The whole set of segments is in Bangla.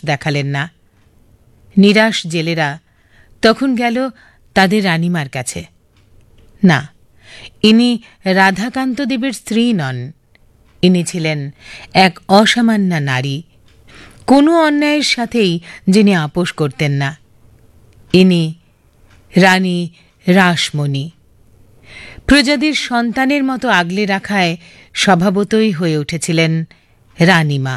দেখালেন না। নিরাশ জেলেরা তখন গেল তাদের রানীমার কাছে। না, ইনি রাধাকান্ত দেবের স্ত্রী নন। ইনি ছিলেন এক অসামান্য নারী, কোনো অন্যায়ের সাথেই যিনি আপোষ করতেন না। ইনি রানী রাসমণি। প্রজাদের সন্তানের মতো আগলে রাখায় স্বভাবতই হয়ে উঠেছিলেন রানীমা।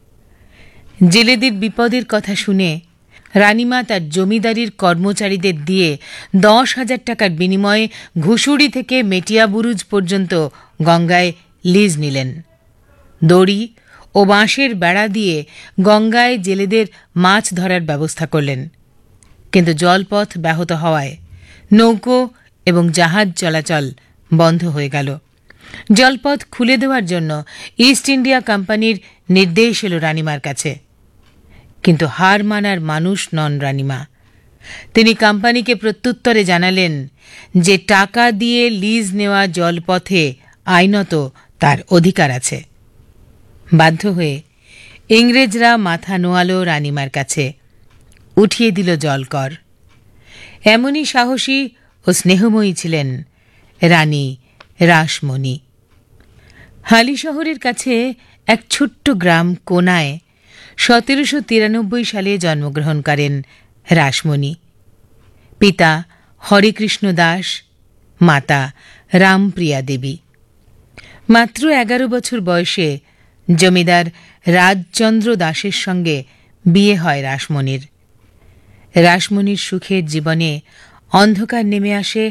জেলেদের বিপদের কথা শুনে রানীমা তার জমিদারির কর্মচারীদের দিয়ে 10,000 টাকার বিনিময়ে ঘুষুড়ি থেকে মেটিয়াবুরুজ পর্যন্ত গঙ্গায় লিজ নিলেন। দড়ি ও বাঁশের বেড়া দিয়ে গঙ্গায় জেলেদের মাছ ধরার ব্যবস্থা করলেন। কিন্তু জলপথ ব্যাহত হওয়ায় নৌকো এবং জাহাজ চলাচল বন্ধ হয়ে গেল। জলপথ খুলে দেওয়ার জন্য ইস্ট ইন্ডিয়া কোম্পানির নির্দেশ এলো রানীমার কাছে। কিন্তু হার মানার মানুষ নন রানীমা। তিনি কোম্পানিকে প্রত্যুত্তরে জানালেন যে টাকা দিয়ে লিজ নেওয়া জলপথে আইনত তার অধিকার আছে। বাধ্য হয়ে ইংরেজরা মাথা নোয়ালো রানীমার কাছে, উঠিয়ে দিল জলকর। এমনই সাহসী ও স্নেহময়ী ছিলেন রানী রাসমণি। হালি শহরের কাছে এক ছোট্ট গ্রাম কোনায় 1793 সালে জন্মগ্রহণ করেন রাসমণি। পিতা হরেকৃষ্ণ দাস, মাতা রামপ্রিয়া দেবী। মাত্র 11 বছর বয়সে জমিদার রাজচন্দ্র দাসের সঙ্গে বিয়ে হয় রাসমণির। রাসমণির সুখের জীবনে অন্ধকার নেমে আসে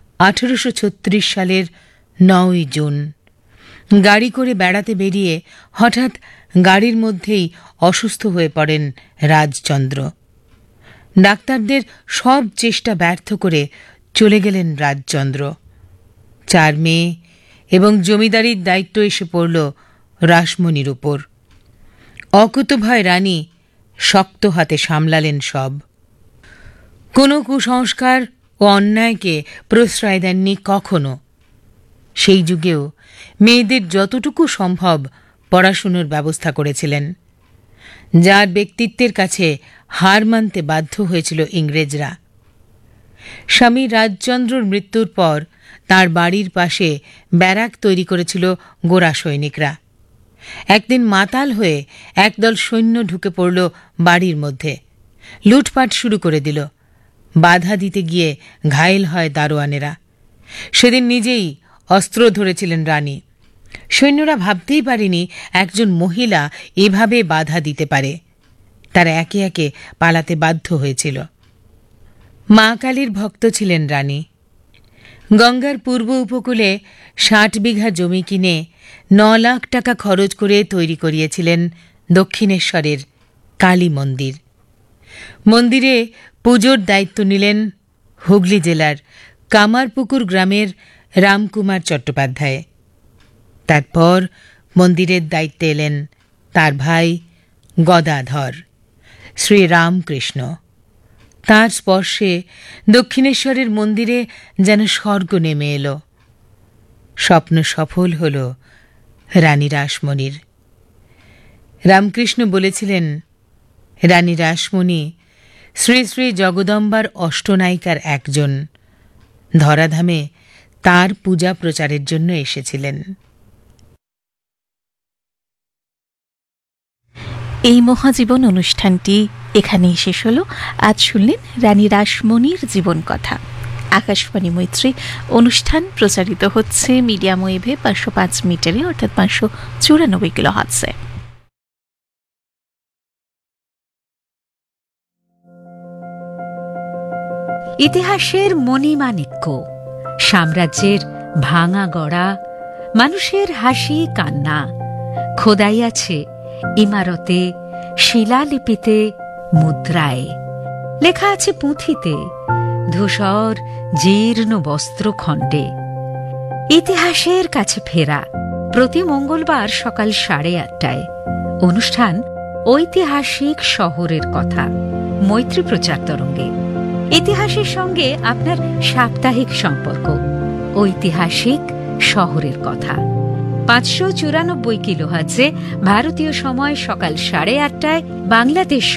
1836 সালের 9 জুন। গাড়ি করে বেড়াতে বেরিয়ে হঠাৎ গাড়ির মধ্যেই অসুস্থ হয়ে পড়েন রাজচন্দ্র। ডাক্তারদের সব চেষ্টা ব্যর্থ করে চলে গেলেন রাজচন্দ্র। 4 মেয়ে এবং জমিদারির দায়িত্ব এসে পড়ল রাসমণির উপর। অকুতোভয় রানী শক্ত হাতে সামলালেন সব। কোনো কুসংস্কার ও অন্যায়কে প্রশ্রয় দেননি কখনো। সেই যুগেও মেয়েদের যতটুকু সম্ভব পড়াশুনোর ব্যবস্থা করেছিলেন। যার ব্যক্তিত্বের কাছে হার মানতে বাধ্য হয়েছিল ইংরেজরা। স্বামী রাজচন্দ্রর মৃত্যুর পর তার বাড়ির পাশে ব্যারাক তৈরি করেছিল গোরা সৈনিকরা। একদিন মাতাল হয়ে একদল সৈন্য ঢুকে পড়ল বাড়ির মধ্যে, লুটপাট শুরু করে দিল। বাধা দিতে গিয়ে ঘায়েল হয় দারোয়ানেরা। সেদিন নিজেই অস্ত্র ধরেছিলেন রানী। সৈন্যরা ভাবতেই পারেনি একজন মহিলা এভাবে বাধা দিতে পারে। তারা একে একে পালাতে বাধ্য হয়েছিল। মা কালীর ভক্ত ছিলেন রানী। গঙ্গার পূর্ব উপকূলে 60 বিঘা জমি কিনে 9 লাখ টাকা খরচ করে তৈরি করিয়েছিলেন দক্ষিণেশ্বরের কালী মন্দির। মন্দিরে পুজোর দায়িত্ব নিলেন হুগলি জেলার কামারপুকুর গ্রামের রামকুমার চট্টোপাধ্যায়। তারপর মন্দিরের দায়িত্বে এলেন তার ভাই গদাধর, শ্রীরামকৃষ্ণ। তার স্পর্শে দক্ষিণেশ্বরের মন্দিরে যেন স্বর্গ নেমে এলো। স্বপ্ন সফল হল রানী রাসমণির। রামকৃষ্ণ বলেছিলেন, রানী রাসমণি শ্রী শ্রী জগদম্বার অষ্টনায়িকার একজন। ধরাধামে তার পূজা প্রচারের জন্য এসেছিলেন। এই মহাজীবন অনুষ্ঠানটি এখানেই শেষ হলো। আজ শুনলেন রানী রাসমণির জীবন কথা। আকাশবাণী মৈত্রী অনুষ্ঠান প্রচারিত হচ্ছে মিডিয়াম ওয়েভে 505 মিটারে, অর্থাৎ 594 কিলোহার্টজে। ইতিহাসের মণিমাণিক্য, সাম্রাজ্যের ভাঙা গড়া, মানুষের হাসি কান্না খোদাই আছে ইমারতে, শিলালিপিতে, মুদ্রায়। লেখা আছে পুঁথিতে, ধূসর জীর্ণ বস্ত্রখণ্ডে। ইতিহাসের কাছে ফেরা প্রতি মঙ্গলবার সকাল 8:30টায়। অনুষ্ঠান ঐতিহাসিক শহরের কথা, মৈত্রী প্রচার তরঙ্গে। ইতিহাসের সঙ্গে আপনার সাপ্তাহিক সম্পর্ক, ঐতিহাসিক শহরের কথা। 594 কিলোহার্টজে ভারতীয় সময় সকাল 8:30টায়, বাংলাদেশ